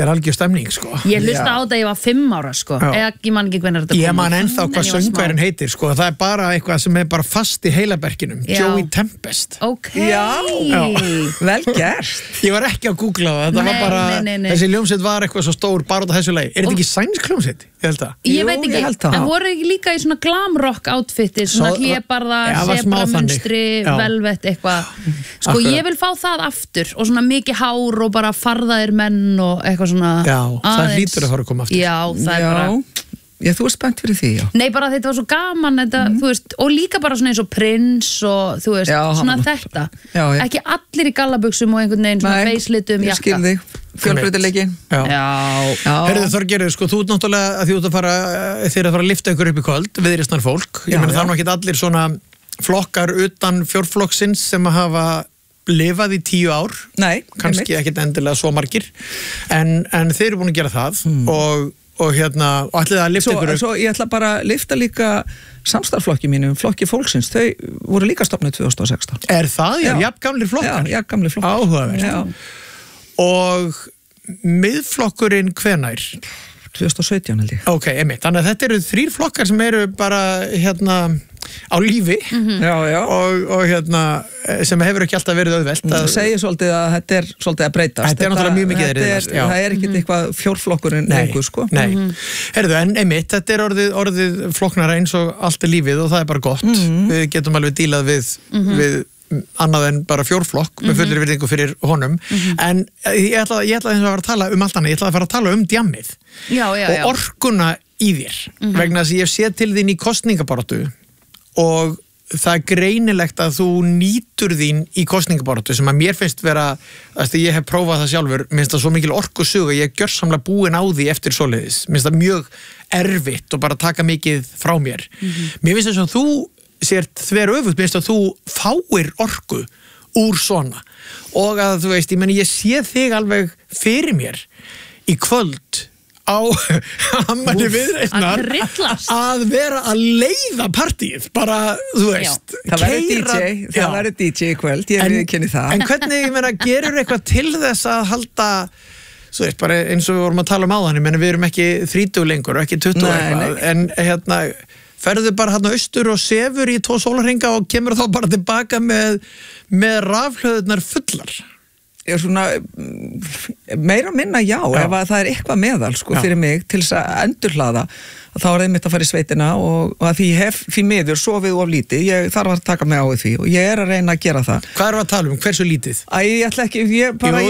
Þetta algjör stemning, sko. Ég hlusta á þetta, ég var 5 ára, sko. Ég man ekki hvernig þetta kom. Ég man ennþá hvað söngvarinn heitir, sko. Það bara eitthvað sem bara fast í heilaberkinum. Joey Tempest. Ok. Já, vel gert. Ég var ekki að googla það. Þetta var bara, þessi hljómsveit var eitthvað svo stór bara út af þessu lagi. Þetta ekki sænsk hljómsveit? Ég held það. Ég veit ekki, en voru ekki líka í svona glam rock outfiti, svona hlébarða, sebramunstri, velvet, eitthvað. Sko, ég vil fá það aftur og svona mikið hár og bara farðaðir menn og eitthvað svona. Já, það hlýtur að fara að koma aftur. Já, það bara... Já, þú er spennt fyrir því, já. Nei, bara þetta var svo gaman, þetta, þú veist, og líka bara svona eins og Prince og, þú veist, svona þetta. Já. Ekki allir í gallabuxum og einhvern veginn svona beislitum jakka. Ég skil þig, fjölbreytileiki. Já. Herðu Þorgerður, sko, þú ert náttúrulega að þið út að fara, þeir að fara að lifta ykkur upp í kvöld, viðreisnar fólk. Ég meina það er nú ekki allir svona flokkar utan fjórflokksins sem að hafa lifað í 10 ár. Nei. Kannski ekkit endilega svo margir, en þeir eru búin að gera það og hérna, og ætlið að lifta ykkur upp. Svo ég ætla bara að lifta líka samstarflokki mínum, flokki fólksins, þau voru líka stofnuð 2016. Er það? Já, jafngamlir flokkar? Já, jafngamlir flokkar. Áhugavert. Og miðflokkurinn hvenær? 2017 held ég. Ok, einmitt. Þannig að þetta eru 3 flokkar sem eru bara, hérna, á lífi og hérna, sem hefur ekki alltaf verið auðvelt. Það segir svolítið að þetta er svolítið að breytast. Þetta er náttúrulega mjög mikið reyðast. Það er ekkert eitthvað fjórflokkurinn lengur, sko. Nei, herðu, en einmitt, þetta er orðið flokknara eins og allt er lífið og það er bara gott. Við getum alveg dílað við annað en bara fjórflokk með fullir virðingu fyrir honum en ég ætla að fara að tala um allt annað, ég ætla að fara að tala um djammið og orkuna í þér vegna þess að ég sé til þín í kosningabaráttu og það er greinilegt að þú nýtur þín í kosningabaráttu sem að mér finnst vera, ég hef prófað það sjálfur, mér finnst það svo mikil orkusug að ég er gjörsamlega búin á því eftir svoleiðis, mér finnst það mjög erfitt og bara taka mikið frá mér. Mér finnst þess að þú sér þver öfugt, minnst að þú fáir orku úr svona og að þú veist, ég sé þig alveg fyrir mér í kvöld á Ammanni Viðreisnar að vera að leiða partíið, bara, þú veist það verður DJ í kvöld, ég viðurkenni það. En hvernig, ég meina, gerur eitthvað til þess að halda, þú veist, bara eins og við vorum að tala um áðan, ég meina, við erum ekki 30 lengur og ekki 20 eitthvað, en hérna ferðu bara hérna austur og sefur í 2 sólarhringa og kemur þá bara tilbaka með rafhlöðurnar fullar? Ég er svona, meira minna já. Ef að það er eitthvað meðal, sko, fyrir mig til þess að endurhlaða, þá er það mitt að fara í sveitina og að því ég hef því miður sofið of lítið, ég þarf að taka mig á því og ég er að reyna að gera það. Hvað erum við að tala um? Hversu lítið? Ég ætla ekki,